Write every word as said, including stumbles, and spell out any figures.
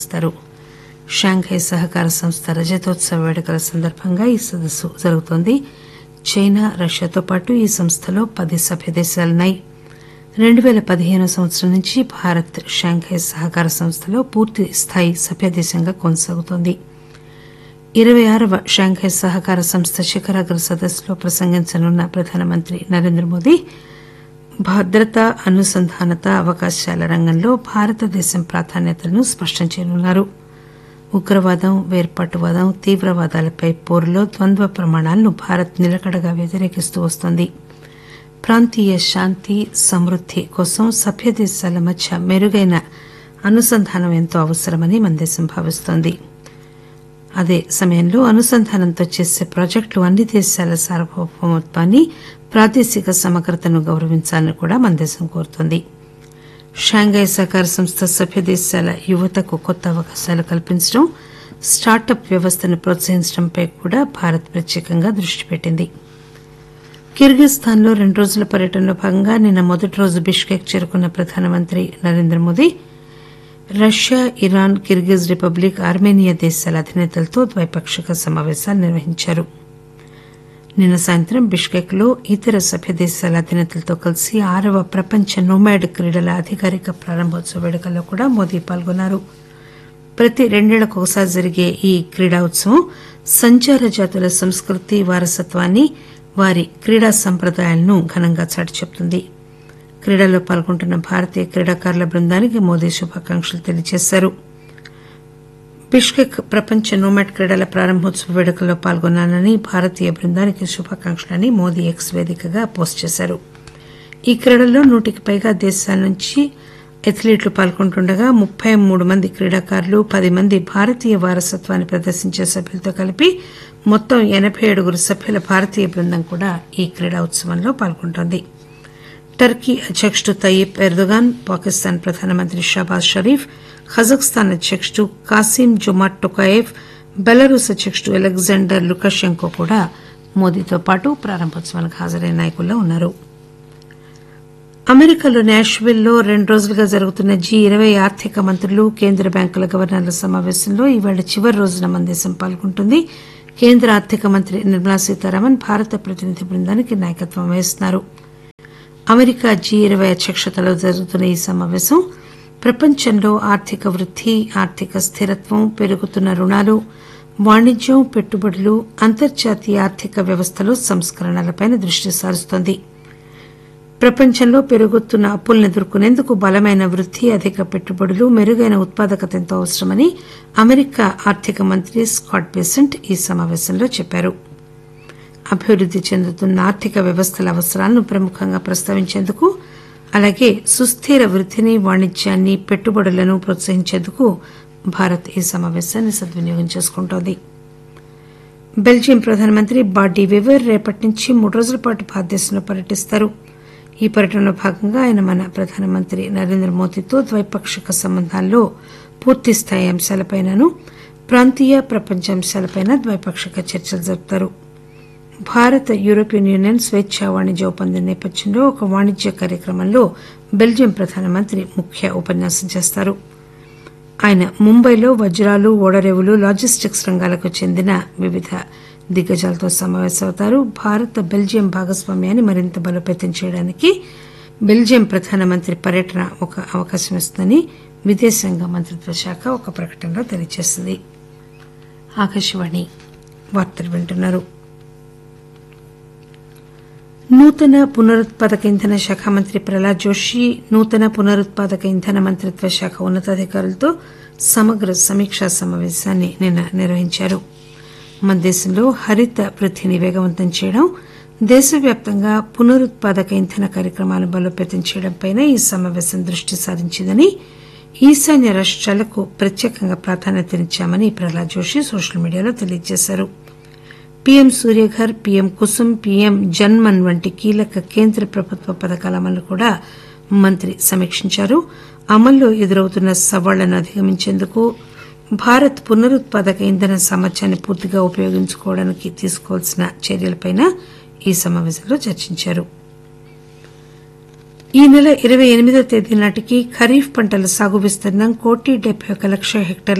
చేస్తారు. షాంఘై సహకార సంస్థ రజతోత్సవ వేడుకల సందర్భంగా ఈ సదస్సు జరుగుతోంది. చైనా, రష్యాతో పాటు ఈ సంస్థలో పది సభ్య దేశాలున్నాయి. రెండు పేల పదిహేను సంవత్సరం నుంచి భారత్ షాంఘై సహకార సంస్థలో పూర్తి స్థాయి సభ్యదేశంగా కొనసాగుతోంది. ఇరవై ఆరవ షాంఘై సహకార సంస్థ శిఖరాగ్ర సదస్సులో ప్రసంగించనున్న ప్రధానమంత్రి నరేంద్ర మోదీ భద్రత, అనుసంధానత, అవకాశాల రంగంలో భారతదేశం ప్రాధాన్యతలను స్పష్టం చేయనున్నారు. ఉగ్రవాదం, వేర్పాటువాదం, తీవ్రవాదాలపై పోరులో ద్వంద్వ ప్రమాణాలను భారత్ నిలకడగా వ్యతిరేకిస్తూ వస్తోంది. ప్రాంతీయ శాంతి, సమృద్ది కోసం సభ్యదేశాల మధ్య మెరుగైన అనుసంధానం ఎంతో అవసరమని మన దేశం భావిస్తోంది. అదే సమయంలో అనుసంధానంతో చేసే ప్రాజెక్టులు అన్ని దేశాల సార్వభౌమత్వాన్ని, ప్రాదేశిక సమగ్రతను గౌరవించాలని కూడా మన దేశం కోరుతోంది. షాంఘై సహకార సంస్థ సభ్య దేశాల యువతకు కొత్త అవకాశాలు కల్పించడం, స్టార్టప్ వ్యవస్థను ప్రోత్సహించడంపై కూడా భారత్ ప్రత్యేకంగా దృష్టి పెట్టింది. కిర్గిస్థాన్ లో రెండు రోజుల పర్యటనలో భాగంగా నిన్న మొదటి రోజు బిష్కెక్ చేరుకున్న ప్రధానమంత్రి Narendra Modi Russia, Iran, Kyrgyz republic, Armenia దేశాల అధినేతలతో ద్వైపాక్షిక సమావేశాలు నిర్వహించారు. నిన్న సాయంత్రం బిష్కెక్ లో ఇతర సభ్య దేశాల అధినేతలతో కలిసి ఆరవ ప్రపంచ నోమాడ్ క్రీడల అధికారిక ప్రారంభోత్సవ వేడుకల్లో కూడా మోదీ పాల్గొన్నారు. ప్రతి రెండేళ్లకు ఒకసారి జరిగే ఈ క్రీడా ఉత్సవం సంచార జాతుల సంస్కృతి, వారసత్వాన్ని, వారి క్రీడా సంప్రదాయాలను ఘనంగా చాటి చెబుతుంది. క్రీడల్లో పాల్గొంటున్న భారతీయ క్రీడాకారుల బృందానికి మోదీ శుభాకాంక్షలు తెలియజేశారు. బిష్కెక్ ప్రపంచ నోమాడ్ క్రీడల ప్రారంభోత్సవ వేడుకల్లో పాల్గొన్నానని, భారతీయ బృందానికి శుభాకాంక్షలని మోదీ ఎక్స్ వేదికగా పోస్ట్ చేశారు. ఈ క్రీడల్లో నూటికి పైగా దేశాల నుంచి అథ్లీట్లు పాల్గొంటుండగా ముప్పై మూడు మంది క్రీడాకారులు, పది మంది భారతీయ వారసత్వాన్ని ప్రదర్శించే సభ్యులతో కలిపి మొత్తం ఎనబై ఏడుగురు సభ్యుల భారతీయ బృందం కూడా ఈ క్రీడా ఉత్సవంలో పాల్గొంటోంది. టర్కీ అధ్యకుడు తయ్యిప్ ఎర్దోగాన్, పాకిస్తాన్ ప్రధానమంత్రి షాబాజ్ షరీఫ్, కజాఖ్స్తాన్ అధ్యకుడు కాసిం జొమార్ట్ టొకాయేవ్, బెలరూస్ అధ్యకుడు అలెగ్జాండర్ లుకషెంకో కూడా మోదీతో పాటు ప్రారంభోత్సవానికి హాజరైన నాయకుల్లో ఉన్నారు. అమెరికాలోని నాష్విల్లో రెండు రోజులుగా జరుగుతున్న జీ ఇరవై ఆర్థిక మంత్రులు, కేంద్ర బ్యాంకుల గవర్నర్ల సమావేశంలో ఈవేళ చివరి రోజున మన దేశం పాల్గొంటుంది. కేంద్ర ఆర్థిక మంత్రి నిర్మలా సీతారామన్ భారత ప్రతినిధి బృందానికి నాయకత్వం వహిస్తున్నారు. అమెరికా జీ ఇరవై అధ్యక్షతలో జరుగుతున్న ఈ సమావేశం ప్రపంచంలో ఆర్థిక వృద్ది, ఆర్థిక స్థిరత్వం, పెరుగుతున్న రుణాలు, వాణిజ్యం, పెట్టుబడులు, అంతర్జాతీయ ఆర్థిక వ్యవస్థలో సంస్కరణలపై దృష్టి సారిస్తోంది. ప్రపంచంలో పెరుగుతున్న అప్పులను ఎదుర్కొనేందుకు బలమైన వృద్ది, అధిక పెట్టుబడులు, మెరుగైన ఉత్పాదకత ఎంతో అవసరమని అమెరికా ఆర్థిక మంత్రి స్కాట్ బెసెంట్ ఈ సమావేశంలో చెప్పారు. అభివృద్ది చెందుతున్న ఆర్థిక వ్యవస్థల అవసరాలను ప్రముఖంగా ప్రస్తావించేందుకు, అలాగే సుస్థిర వృద్దిని, వాణిజ్యాన్ని, పెట్టుబడులను ప్రోత్సహించేందుకు భారత్ ఈ సమావేశాన్ని సద్వినియోగం చేసుకుంటోంది. బెల్జియం ప్రధానమంత్రి బాడీ వెవర్ రేపటి నుంచి మూడు రోజుల పాటు భారతదేశంలో పర్యటిస్తారు. ఈ పర్యటనలో భాగంగా ఆయన మన ప్రధానమంత్రి నరేంద్ర మోదీతో ద్వైపాక్షిక సంబంధాల్లో పూర్తిస్థాయి అంశాలపైనను, ప్రాంతీయ, ప్రపంచ అంశాలపైన ద్వైపాక్షిక చర్చలు జరుపుతారు. భారత్, యూరోపియన్ యూనియన్ స్వేచ్ఛా వాణిజ్య ఒప్పందం నేపథ్యంలో ఒక వాణిజ్య కార్యక్రమంలో బెల్జియం ప్రధానమంత్రి ముఖ్య ఉపన్యాసం చేస్తారు. ఆయన ముంబైలో వజ్రాలు, ఓడరేవులు, లాజిస్టిక్స్ రంగాలకు చెందిన వివిధ దిగ్గజాలతో సమావేశమవుతారు. భారత్, బెల్జియం భాగస్వామ్యాన్ని మరింత బలోపేతం చేయడానికి బెల్జియం ప్రధానమంత్రి పర్యటన ఒక అవకాశం ఇస్తుందని విదేశాంగ మంత్రిత్వ శాఖ ఒక ప్రకటనలో తెలియజేసింది. ఆకాశవాణి వార్తలు వింటున్నారు. నూతన పునరుత్పాదక ఇంధన శాఖ మంత్రి ప్రహ్లాద్ జోషి నూతన పునరుత్పాదక ఇంధన మంత్రిత్వ శాఖ ఉన్నతాధికారులతో సమగ్ర సమీక్షా సమావేశాన్ని నిన్న నిర్వహించారు. మన దేశంలో హరిత వృద్దిని వేగవంతం చేయడం, దేశవ్యాప్తంగా పునరుత్పాదక ఇంధన కార్యక్రమాలను బలోపేతం చేయడంపై ఈ సమావేశం దృష్టి సారించిందని, ఈశాన్య రాష్ట్రాలకు ప్రత్యేకంగా ప్రాధాన్యతనిచ్చామని ప్రహ్లాద్ జోషి సోషల్ మీడియాలో తెలియజేశారు. PM Surya Ghar, PM Kusum, PM JANMAN వంటి కీలక కేంద్ర ప్రభుత్వ పథకాల అమలును కూడా మంత్రి సమీక్షించారు. అమల్లో ఎదురవుతున్న సవాళ్లను అధిగమించేందుకు భారత్ పునరుత్పాదక ఇంధన సామర్థ్యాన్ని పూర్తిగా ఉపయోగించుకోవడానికి తీసుకోవాల్సిన చర్యలపై ఈ సమావేశంలో చర్చించారు. ఈ నెల ఇరవై ఎనిమిదో తేదీ నాటికి ఖరీఫ్ పంటల సాగు విస్తీర్ణం కోటి డెబ్బై ఒక్క లక్షల హెక్టార్ల